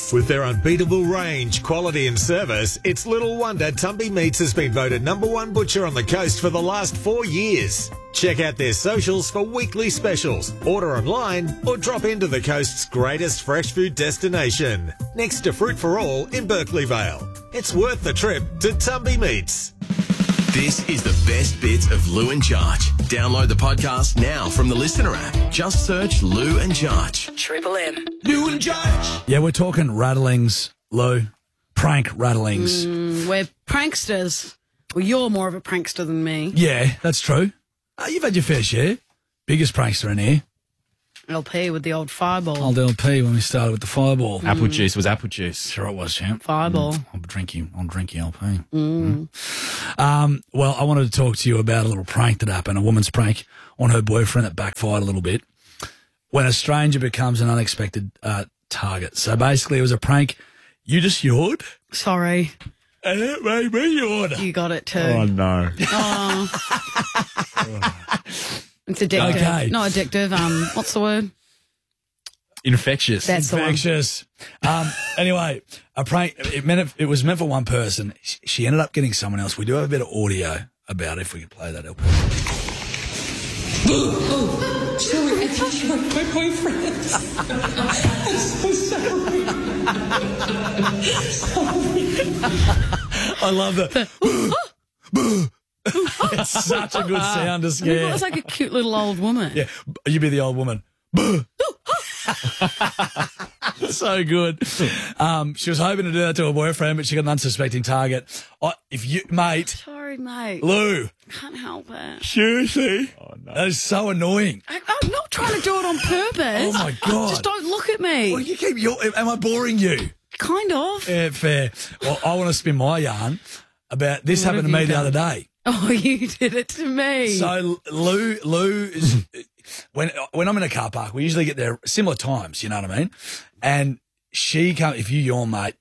With their unbeatable range, quality and service, it's little wonder Tumby Meats has been voted #1 butcher on the coast for the last 4 years. Check out their socials for weekly specials, order online or drop into the coast's greatest fresh food destination, next to Fruit for All in Berkeley Vale. It's worth the trip to Tumby Meats. This is the best bits of Lou and Jarch. Download the podcast now from the Listener app. Just search Lou and Jarch. Triple M. Lou and Jarch. Yeah, we're talking rattlings, Lou. Prank rattlings. We're pranksters. Well, you're more of a prankster than me. Yeah, that's true. You've had your fair share. Biggest prankster in here. LP with the old fireball. Old LP when we started with the fireball. Apple juice was apple juice. Sure it was, champ. Fireball. I'll drink you LP. Well, I wanted to talk to you about a little prank that happened, a woman's prank on her boyfriend that backfired a little bit. When a stranger becomes an unexpected target. So basically it was a prank. You just yawned, Sorry. and it made me yawn. You got it too. Oh, no. It's addictive. Okay. Not addictive. What's the word? Infectious. That's the one. Infectious. Anyway, a prank. It was meant for one person. She ended up getting someone else. We do have a bit of audio about it. If we could play that. LP. Sorry, I thought you were my boyfriend. I'm so sorry. I love that. It's such a good sound to It scare. was like a cute little old woman. Yeah, you be the old woman. So good. She was hoping to do that to her boyfriend, but she got an unsuspecting target. Mate, Sorry, mate. Lou, Can't help it. seriously, that is so annoying. I'm not trying to do it on purpose. Oh my God. Just don't look at me. Well, you keep am I boring you? Kind of. Yeah, fair. Well, I want to spin my yarn about this. What happened to have me you the done? other day. Oh, you did it to me. So Lou is when I'm in a car park, we usually get there similar times. You know what I mean? And she come if you yawn, mate.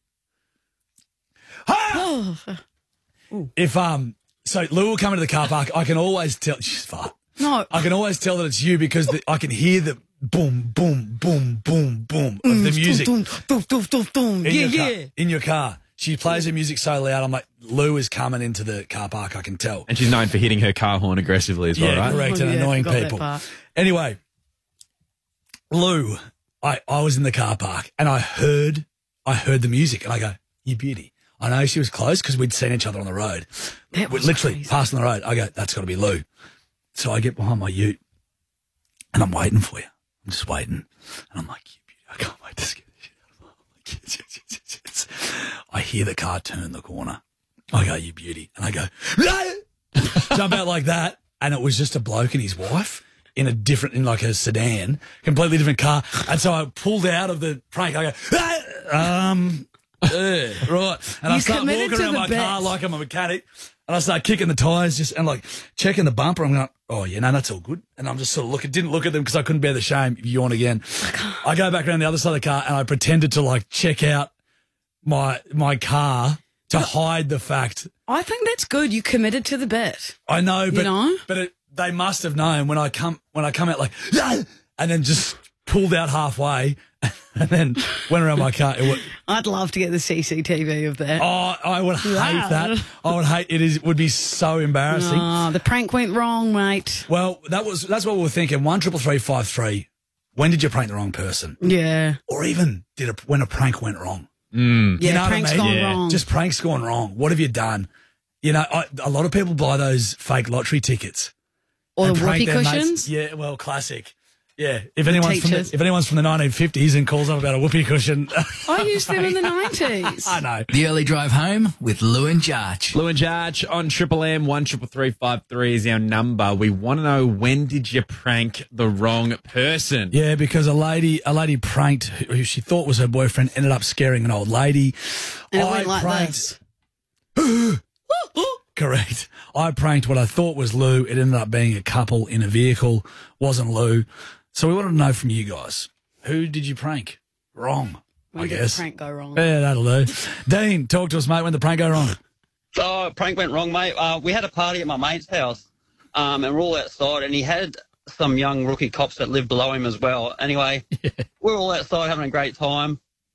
Oh, If so Lou will come into the car park. I can always tell she's fart. no. I can always tell that it's you because I can hear the boom, boom, boom, boom, boom of the music Dum, dum, dum, dum, dum. in Yeah, your car. yeah. In your car, she plays her music so loud. I'm like, Lou is coming into the car park. I can tell. And she's known for hitting her car horn aggressively as well, Yeah, right? correct, and Oh, yeah, annoying forgot that people. part. Anyway, Lou, I was in the car park and I heard the music and I go, you beauty. I know she was close because we'd seen each other on the road. That We're was literally crazy. passing the road. I go, that's got to be Lou. So I get behind my ute and I'm waiting for you. I'm just waiting. And I'm like, you beauty, I can't wait to scare the shit out of her. I'm like, yes. I hear the car turn the corner. I go, you beauty. And I go, no! Jump out like that. And it was just a bloke and his wife in like a sedan, completely different car. And so I pulled out of the prank. I go, right. And I You start committed walking to around the my bet. car like I'm a mechanic. And I start kicking the tyres and like checking the bumper. I'm going, oh, yeah, no, that's all good. And I'm just sort of didn't look at them because I couldn't bear the shame. Yawn again. I go back around the other side of the car and I pretended to like check out my car to hide the fact. I think that's good. You committed to the bit. I know, but know? they must have known when I come out like, "Ah!" and then just pulled out halfway and then went around my car. I'd love to get the CCTV of that. I would hate that. I would hate it. It would be so embarrassing. Oh, the prank went wrong, mate. Well, that's what we were thinking. 1-333-553. When did you prank the wrong person? Yeah. Or even when a prank went wrong? Yeah, You know what I prank's mean? gone Yeah. wrong. Just pranks gone wrong. What have you done? You know, a lot of people buy those fake lottery tickets. or the and prank whoopee their mates. cushions. Yeah, well, classic. Yeah, if anyone's teachers. from the 1950s and calls up about a whoopee cushion, I used them in the 90s. I know. The early drive home with Lou and Jarch. Lou and Jarch on Triple M. 1-333-553 is our number. We want to know, when did you prank the wrong person? Yeah, because a lady pranked who she thought was her boyfriend, ended up scaring an old lady. And it went like pranked. this. Correct. I pranked what I thought was Lou. It ended up being a couple in a vehicle. Wasn't Lou. So we wanted to know from you guys, who did you prank wrong? When I did guess. the prank go wrong? Yeah, that'll do. Dean, talk to us, mate. When the prank go wrong? Oh, prank went wrong, mate. We had a party at my mate's house, and we're all outside, and he had some young rookie cops that lived below him as well. Anyway, we're all outside having a great time.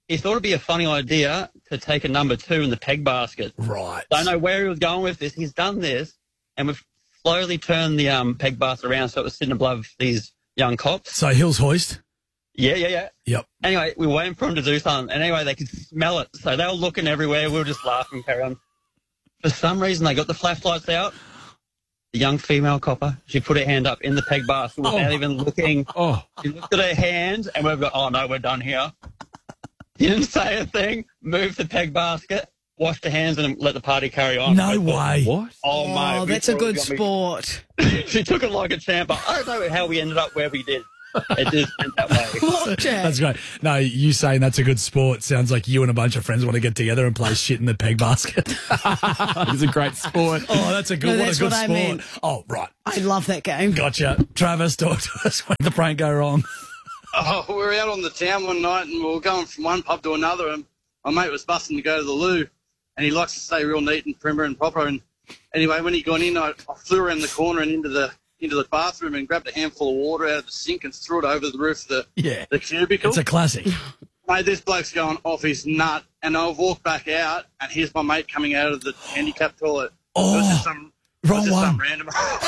he thought it'd be a funny idea to take a number 2 in the peg basket. Right. Don't know where he was going with this. He's done this, and we've slowly turned the peg basket around so it was sitting above these young cops. So Hills Hoist. Yeah. Yep. Anyway, we were waiting for him to do something, and anyway, they could smell it. So they were looking everywhere. We were just laughing, carry on. For some reason, they got the flashlights out. The young female copper, she put her hand up in the peg basket without even looking. Oh. She looked at her hand, and we've got, oh, no, we're done here. He didn't say a thing, moved the peg basket, washed her hands, and let the party carry on. No way. What? Oh, mate. Oh, that's a good sport. She took it like a champ. I don't know how we ended up where we did. It just went that way. Look, Jack. That's great. No, you saying that's a good sport sounds like you and a bunch of friends want to get together and play shit in the peg basket. It's a great sport. Oh, that's a good No, what that's a good what I sport. meant. Oh, right. I love that game. Gotcha. Travis, talk to us. When did the prank go wrong? Oh, we were out on the town one night and we were going from one pub to another, and my mate was busting to go to the loo, and he likes to stay real neat and prim and proper. And anyway, when he got in, I flew around the corner and into the bathroom and grabbed a handful of water out of the sink and threw it over the roof of the cubicle. It's a classic. Mate, this bloke's going off his nut, and I walked back out, and here's my mate coming out of the handicap toilet. Oh, it was just some, wrong one. Some random.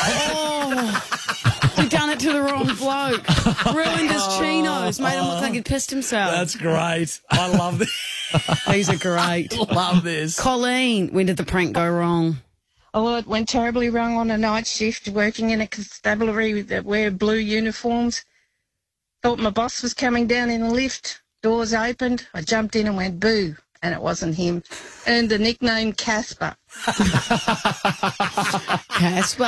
Oh, you done it to the wrong bloke. Ruined his chinos. Made him look like he'd pissed himself. That's great. I love this. These are great. Love this. Colleen, when did the prank go wrong? Oh, well, it went terribly wrong on a night shift working in a constabulary that wear blue uniforms. Thought my boss was coming down in the lift. Doors opened. I jumped in and went boo, and it wasn't him. Earned the nickname Casper. Casper.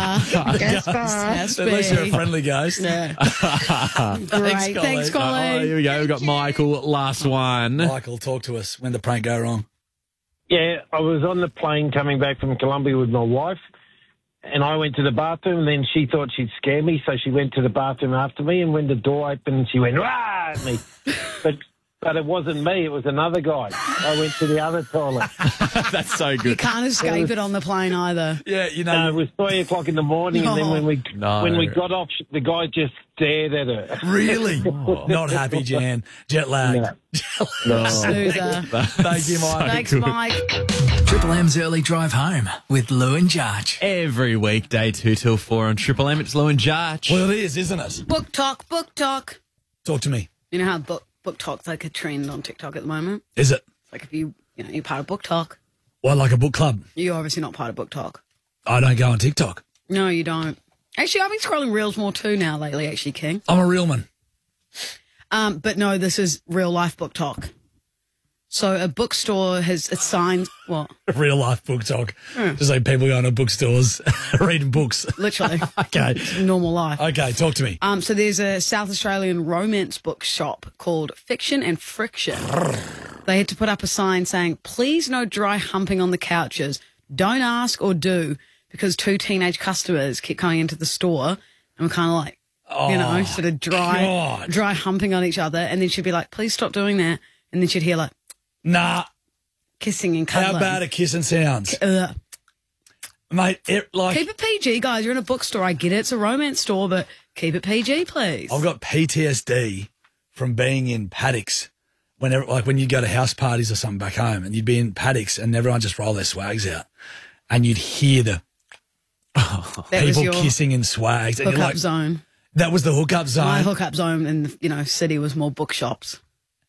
At least you're a friendly ghost. Yeah. Great. Thanks, Colleen. Oh, here we go. We've got Michael, last one. Michael, talk to us. When did the prank go wrong? Yeah, I was on the plane coming back from Colombia with my wife, and I went to the bathroom, and then she thought she'd scare me, so she went to the bathroom after me, and when the door opened, she went, "Rah!" at me. But it wasn't me, it was another guy. I went to the other toilet. That's so good. You can't escape it on the plane either. Yeah, you know. And it was 3 o'clock in the morning, and then when we got off, the guy just stared at her. Really? Not happy, Jan. Jet lag. Snoozer. Thank you, Mike. Thanks, Mike. Triple M's Early Drive Home with Lou and Jarch. Every weekday, 2 till 4 on Triple M. It's Lou and Jarch. Well, it is, isn't it? Book talk, book talk. Talk to me. You know how book talk's like a trend on TikTok at the moment? Is it? It's like if you're part of book talk. Well, like a book club? You're obviously not part of book talk. I don't go on TikTok. No, you don't. Actually, I've been scrolling reels more too now lately, actually, King. I'm a real man. But no, this is real life book talk. So a bookstore has assigned what? Real life book talk. Just like people going to bookstores reading books. Literally. Okay. It's normal life. Okay, talk to me. So there's a South Australian romance book shop called Fiction and Friction. They had to put up a sign saying, "Please no dry humping on the couches. Don't ask or do," because 2 teenage customers kept coming into the store and were kind of like, sort of dry humping on each other. And then she'd be like, "Please stop doing that." And then she'd hear like, nah. Kissing and cuddling. How bad are kissing sounds? Mate, keep it PG, guys. You're in a bookstore. I get it. It's a romance store, but keep it PG, please. I've got PTSD from being in paddocks. Whenever, like when you go to house parties or something back home, and you'd be in paddocks and everyone just roll their swags out, and you'd hear the people kissing in swags. Hookup like, zone. That was the hookup zone. My hookup zone in the city was more bookshops.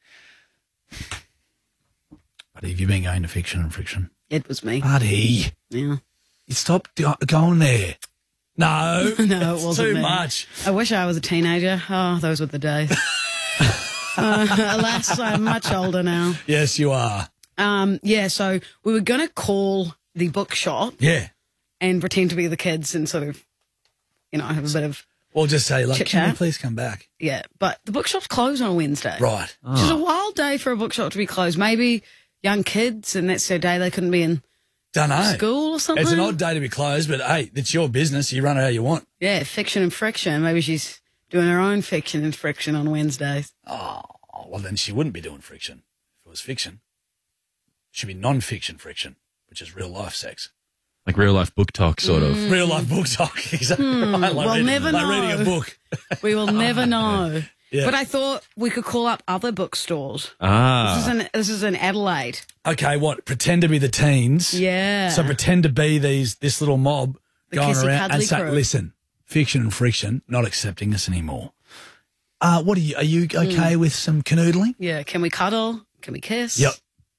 Buddy, have you been going to Fiction and Friction? It was me. Buddy. Yeah. You stopped going there. No. No, it wasn't too me. much. I wish I was a teenager. Oh, those were the days. Alas, I'm much older now. Yes, you are. So we were going to call the bookshop. Yeah. And pretend to be the kids and sort of, have a bit of or just say, like, chit-chat. Can you please come back? Yeah, but the bookshop's closed on a Wednesday. Right. Which is a wild day for a bookshop to be closed. Maybe young kids, and that's their day. They couldn't be in school or something. It's an odd day to be closed, but, hey, it's your business. You run it how you want. Yeah, Fiction and Friction. Maybe she's doing her own Fiction and Friction on Wednesdays. Oh, well, then she wouldn't be doing friction if it was fiction. It should be non-fiction friction, which is real life sex. Like real life book talk, sort of. Real life book talk. Exactly. Right. We'll never know. Like reading a book. We will never know. Yeah. But I thought we could call up other bookstores. Ah. This is in Adelaide. Okay, what? Pretend to be the teens. Yeah. So pretend to be this little mob The going kissy around and cuddly say, crew. listen, Fiction and Friction not accepting us anymore. What are you okay with some canoodling? Yeah. Can we cuddle? Can we kiss? Yep.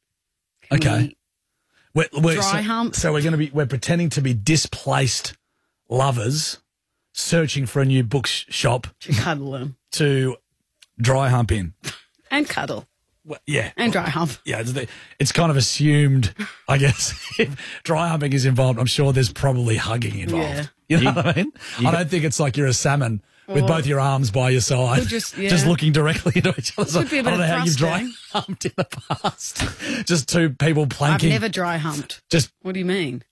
Okay. We're Dry hump. So we're pretending to be displaced lovers searching for a new bookshop To cuddle them. to dry hump in. And cuddle. Well, yeah. And dry hump. Yeah, it's kind of assumed, I guess, if dry humping is involved, I'm sure there's probably hugging involved. Yeah. You know what I mean? I don't think it's like you're a salmon with both your arms by your side, Or just looking directly into each other. Could be a bit I don't know of how you've dry thrusting. humped in the past. Just two people I've planking. never dry humped. Just, What do you mean?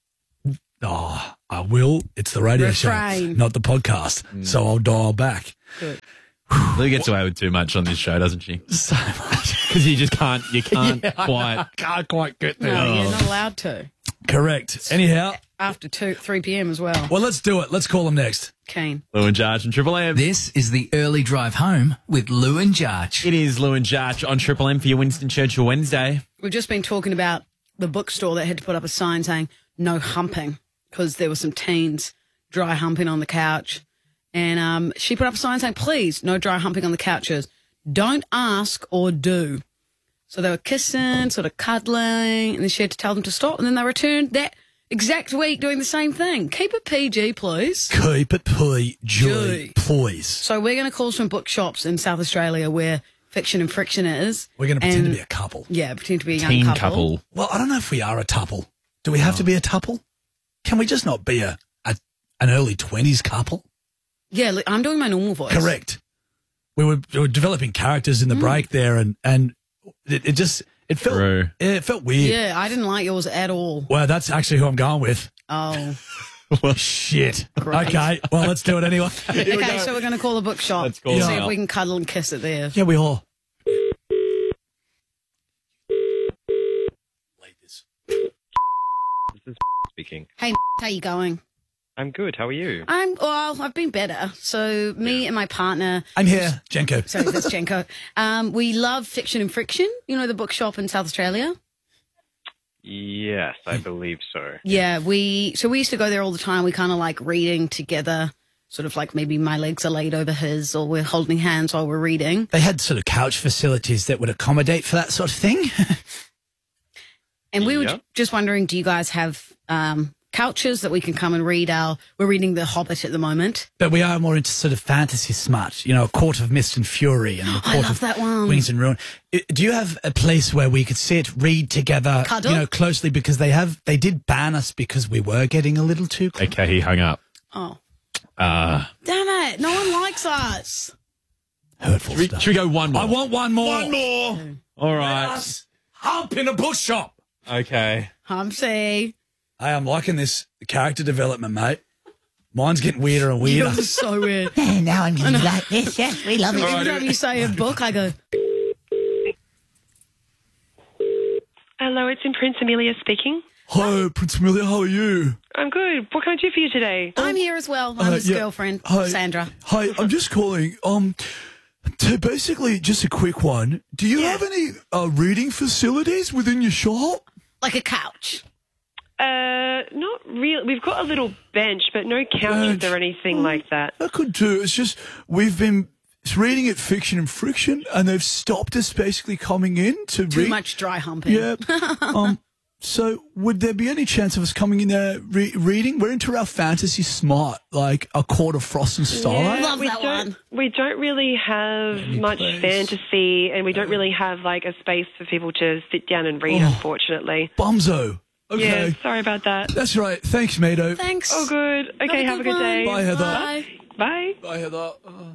oh, I will. It's the radio show, Refrain. not the podcast. So I'll dial back. Good. Lou gets away with too much on this show, doesn't she? So much. Because you just can't quite. Can't quite get No, there. you're not allowed to. Correct. Anyhow, After 3 p.m. as well. well, let's do it. Let's call them next. Keen. Lou and Jarch and Triple M. This is the early drive home with Lou and Jarch. It is Lou and Jarch on Triple M for your Winston Churchill Wednesday. We've just been talking about the bookstore that had to put up a sign saying no humping because there were some teens dry humping on the couch. And she put up a sign saying, please, no dry humping on the couches. Don't ask or do. So they were kissing, sort of cuddling, and then she had to tell them to stop. And then they returned that exact week doing the same thing. Keep it PG, please. Keep it PG, please. So we're going to call some bookshops in South Australia where Fiction and Friction is. We're going to pretend to And- be a couple. Yeah, pretend to be a young Teen couple. couple. Well, I don't know if we are a tuple. Do we have to be a tuple? Can we just not be an early 20s couple? Yeah, look, I'm doing my normal voice. Correct. We were developing characters in the break there, and it felt True. it felt weird. Yeah, I didn't like yours at all. Well, that's actually who I'm going with. Oh. Shit. Great. Okay, well, let's do it anyway. Okay, so we're going to call a bookshop. Let's call See them if out. we can cuddle and kiss it there. Yeah, we are. This is speaking. Hey, how you going? I'm good. How are you? I've been better. So me and my partner. I'm here, Jenko. Sorry, that's Jenko. We love Fiction and Friction. You know the bookshop in South Australia? Yes, I believe so. Yeah, we used to go there all the time. We kind of like reading together, sort of like maybe my legs are laid over his or we're holding hands while we're reading. They had sort of couch facilities that would accommodate for that sort of thing. And we were Yep. just wondering, do you guys have couches that we can come and read we're reading The Hobbit at the moment. But we are more into sort of fantasy smut, A Court of Mist and Fury and A I Court love of that one. Wings and Ruin. Do you have a place where we could sit, read together, Cuddle? closely? Because they did ban us because we were getting a little too close. Okay, he hung up. Oh, Uh, damn it. No one likes us. Hurtful stuff. should we go one more? I want one more. One more. All right. Us hump in a bookshop. Okay. Humpsy. Hey, I'm liking this character development, mate. Mine's getting weirder and weirder. You're so weird. Now I'm going to like this. Yes, we love Every time you say a book, I go, Hello, it's in Prince Amelia speaking. Hi, Prince Amelia. How are you? I'm good. What can I do for you today? I'm here as well. I'm his girlfriend, Sandra. Hi, I'm just calling. To basically just a quick one. Do you have any reading facilities within your shop? Like a couch. Not really. We've got a little bench, but no couches or anything like that. I could do. It's just we've been reading at Fiction and Friction, and they've stopped us basically coming in to Too read. much dry humping. Yeah. So would there be any chance of us coming in there reading? We're into our fantasy smart, like A Court of Frost and Starlight. Love that one. We don't really have much fantasy, and we don't really have like a space for people to sit down and read, unfortunately. Bumzo. Okay. Yeah, sorry about that. That's right. Thanks, Mato. Thanks. Oh, good. Okay, have a good day. Bye, Heather. Bye. Bye. Bye, Heather.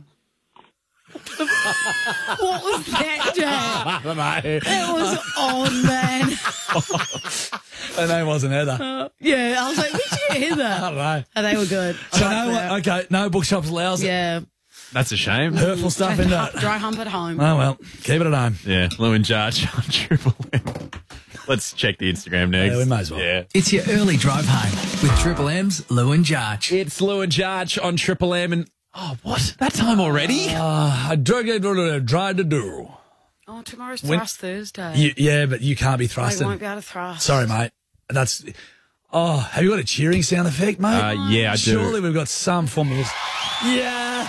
What was that, Jack? I don't know. It was on, man. Her name wasn't Heather. Yeah, I was like, where'd you hear that? I don't know. Oh, they were good. So no bookshops allows it. Yeah. That's a shame. Hurtful stuff in that. Dry hump at home. Oh, well, keep it at home. Yeah, Lou and Jarch on Triple M. Let's check the Instagram next. Yeah, we may as well. Yeah. It's your early drive home with Triple M's Lou and Jarch. It's Lou and Jarch on Triple M, and Oh, what? That time already? I tried to do. Oh, tomorrow's Thrust Thursday. Yeah, but you can't be thrusting. I won't be able to thrust. Sorry, mate. That's. Oh, have you got a cheering sound effect, mate? Yeah, I do. Surely we've got some form of. Yeah.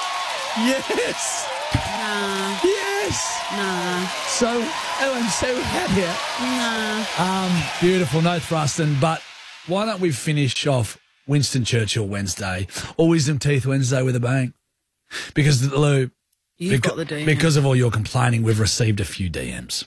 Yes. Nah. Yes. Nah. So, I'm so happy. Nah. Beautiful. No thrusting, but why don't we finish off Winston Churchill Wednesday or Wisdom Teeth Wednesday with a bang? Because, Lou, You've got the DM. because of all your complaining, we've received a few DMs.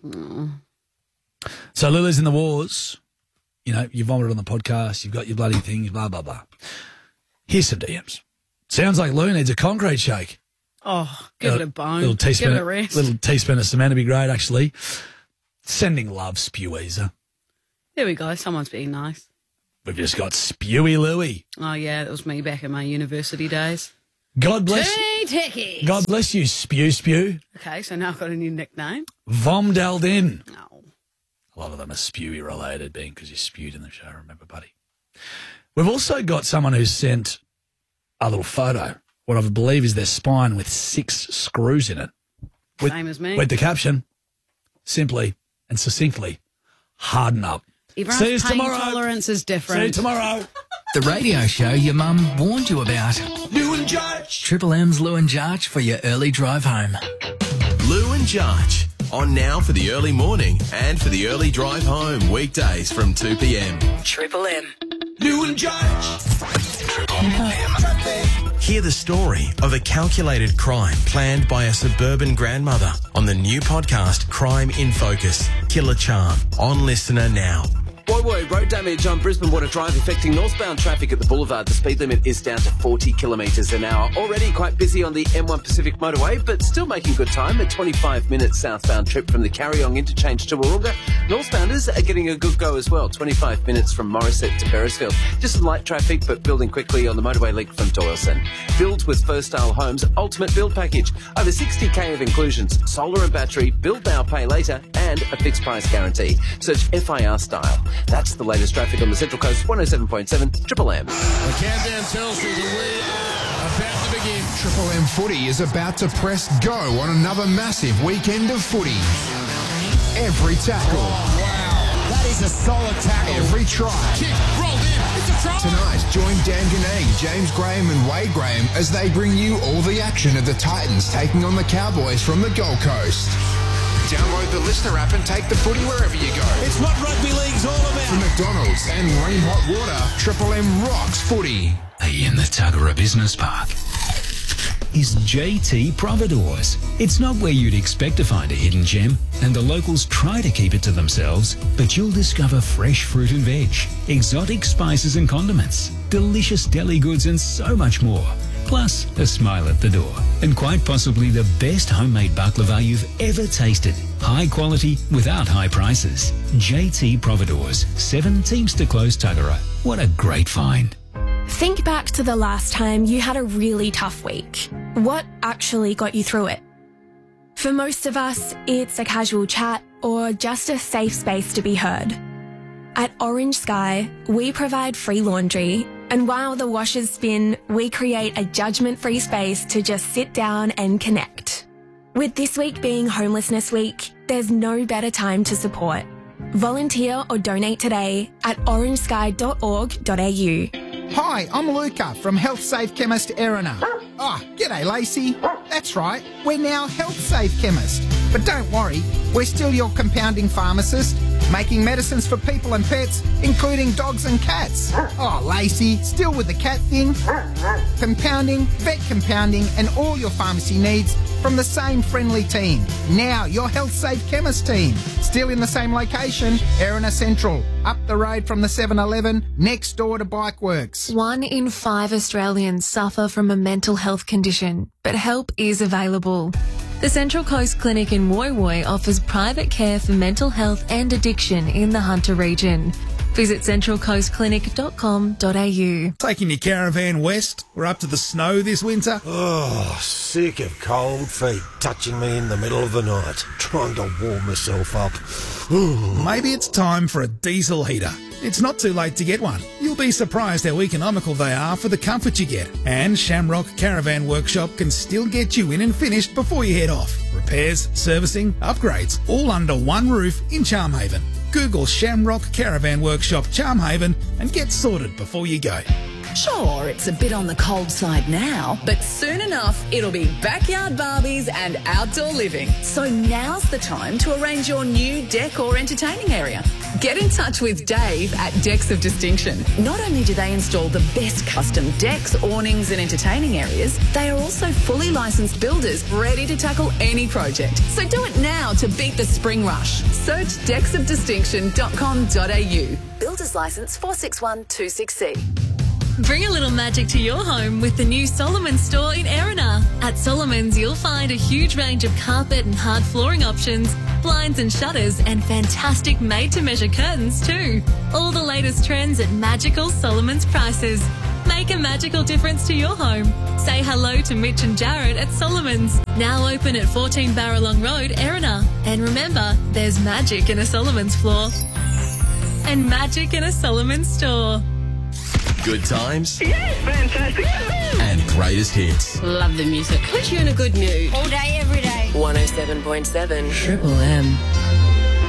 So Lily's in the wars. You know, you vomited on the podcast. You've got your bloody thing, blah, blah, blah. Here's some DMs. Sounds like Lou needs a concrete shake. Oh, give it a bone. Little teaspoon, give it a rest. Little teaspoon of cement would be great, actually. Sending love, Speweezer. There we go. Someone's being nice. We've just got Spewy Louie. Oh, yeah, that was me back in my university days. God bless Hey, Techie. God bless you, Spew. Okay, so now I've got a new nickname. Vom Daldin. No. A lot of them are Spewy related, being because you spewed in the show, remember, buddy? We've also got someone who's sent a little photo, what I believe is their spine with 6 screws in it. Same as me. With the caption, simply and succinctly, harden up. Everyone's See you pain tomorrow. tolerance is different. See you tomorrow. The radio show your mum warned you about. Lou and Jarch. Triple M's Lou and Jarch for your early drive home. Lou and Jarch. On now for the early morning and for the early drive home. Weekdays from 2 p.m. Triple M. Lou and Jarch. Hear the story of a calculated crime planned by a suburban grandmother on the new podcast Crime in Focus. Killer Charm on Listener now. Woy, road damage on Brisbane Water Drive affecting northbound traffic at the boulevard. The speed limit is down to 40 kilometres an hour. Already quite busy on the M1 Pacific motorway, but still making good time. A 25-minute southbound trip from the Carryong interchange to Warunga. Northbounders are getting a good go as well. 25 minutes from Morisset to Beresfield. Just some light traffic, but building quickly on the motorway link from Doyleson. Build with First Style Homes Ultimate Build Package. Over 60k of inclusions, solar and battery, build now, pay later, and a fixed price guarantee. Search FIR Style. That's the latest traffic on the Central Coast, 107.7 Triple M. The countdown tells you that we are about to begin. Triple M Footy is about to press go on another massive weekend of footy. Every tackle. Oh, wow. That is a solid tackle. Every try. Kick, rolled in. It's a try. Tonight, join Dan Ganang, James Graham and Wade Graham as they bring you all the action of the Titans taking on the Cowboys from the Gold Coast. Download the Listener app and take the footy wherever you go. It's what rugby league's all about. From McDonald's and Ream Hot Water, Triple M rocks footy. In the Tuggerah Business Park is JT Providores. It's not where you'd expect to find a hidden gem, and the locals try to keep it to themselves, but you'll discover fresh fruit and veg, exotic spices and condiments, delicious deli goods and so much more. Plus, a smile at the door. And quite possibly the best homemade baklava you've ever tasted. High quality without high prices. JT Providores, 7 Teamster Close, Tuggerah. What a great find. Think back to the last time you had a really tough week. What actually got you through it? For most of us, it's a casual chat or just a safe space to be heard. At Orange Sky, we provide free laundry, and while the washers spin, we create a judgment-free space to just sit down and connect. With this week being Homelessness Week, there's no better time to support. Volunteer or donate today at orangesky.org.au. Hi, I'm Luca from Health Safe Chemist Erina. G'day Lacey. That's right, we're now Health Safe Chemist. But don't worry, we're still your compounding pharmacist, making medicines for people and pets, including dogs and cats. Oh, Lacey, still with the cat thing? Compounding, vet compounding, and all your pharmacy needs from the same friendly team. Now your Health Safe Chemist team. Still in the same location, Erina Central. Up the road from the 7-Eleven, next door to Bikeworks. 1 in 5 Australians suffer from a mental health condition, but help is available. The Central Coast Clinic in Woy Woy offers private care for mental health and addiction in the Hunter region. Visit centralcoastclinic.com.au. Taking your caravan west? We're up to the snow this winter? Oh, sick of cold feet touching me in the middle of the night, trying to warm myself up. Maybe it's time for a diesel heater. it's not too late to get one. You'll be surprised how economical they are for the comfort you get. And Shamrock Caravan Workshop can still get you in and finished before you head off. Repairs, servicing, upgrades, all under one roof in Charmhaven. Google Shamrock Caravan Workshop Charmhaven and get sorted before you go. Sure, it's a bit on the cold side now, but soon enough it'll be backyard Barbies and outdoor living. So now's the time to arrange your new deck or entertaining area. Get in touch with Dave at Decks of Distinction. Not only do they install the best custom decks, awnings and entertaining areas, they are also fully licensed builders ready to tackle any project. So do it now to beat the spring rush. Search decksofdistinction.com.au. Builder's Licence 461266C. Bring a little magic to your home with the new Solomon's store in Erina. At Solomon's, you'll find a huge range of carpet and hard flooring options, blinds and shutters, and fantastic made-to-measure curtains too. All the latest trends at magical Solomon's prices. Make a magical difference to your home. Say hello to Mitch and Jared at Solomon's. Now open at 14 Barralong Road, Erina. And remember, there's magic in a Solomon's floor. And magic in a Solomon's store. Good times Yes, fantastic. and greatest hits. Love the music. Put you in a good mood. All day, every day. 107.7 Triple M.